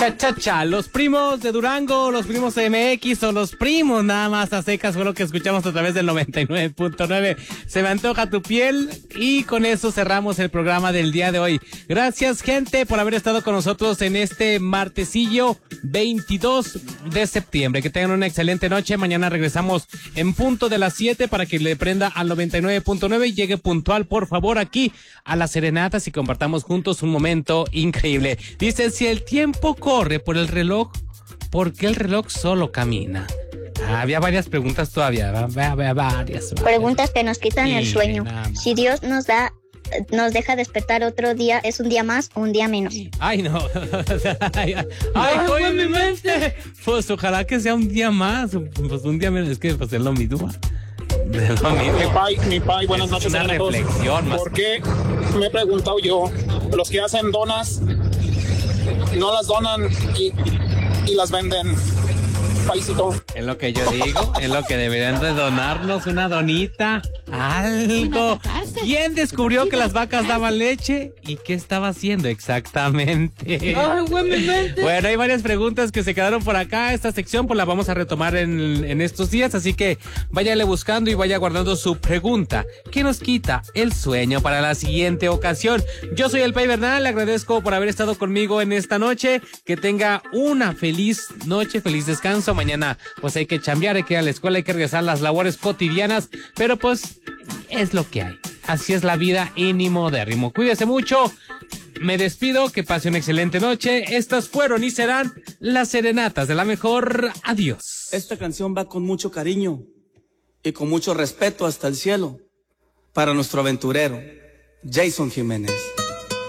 Cha, los primos de Durango, los primos MX o los primos nada más a secas fue lo que escuchamos a través del 99.9. Se me antoja tu piel y con eso cerramos el programa del día de hoy. Gracias, gente, por haber estado con nosotros en este martesillo 22 de septiembre. Que tengan una excelente noche. Mañana regresamos en punto de las 7 para que le prenda al 99.9 y llegue puntual, por favor, aquí a las serenatas y compartamos juntos un momento increíble. Dice, si el tiempo corre por el reloj, ¿por qué el reloj solo camina? Había varias preguntas todavía, varias. Preguntas que nos quitan el sueño. Si Dios nos deja despertar otro día, ¿es un día más o un día menos? Ay, no. Ay, estoy en mi mente. Pues ojalá que sea un día más, pues un día menos. Es que pues es lo mismo. Mi pai, buenas noches. Una reflexión más. ¿Por qué? Me he preguntado yo, los que hacen donas no las donan y las venden, paisito? Es lo que yo digo, es lo que deberían de donarnos, una donita, algo. ¿Quién descubrió que las vacas daban leche y qué estaba haciendo exactamente? Ay, güey, mi mente. Bueno, hay varias preguntas que se quedaron por acá. Esta sección pues la vamos a retomar en estos días, así que váyale buscando y vaya guardando su pregunta. ¿Qué nos quita el sueño para la siguiente ocasión? Yo soy el Pai Bernal, le agradezco por haber estado conmigo en esta noche. Que tenga una feliz noche, feliz descanso. Mañana pues hay que chambear, hay que ir a la escuela, hay que regresar a las labores cotidianas, pero pues es lo que hay. Así es la vida y ni modérrimo. Cuídese mucho. Me despido, que pase una excelente noche. Estas fueron y serán las serenatas de la mejor. Adiós. Esta canción va con mucho cariño y con mucho respeto hasta el cielo para nuestro aventurero, Jason Jiménez.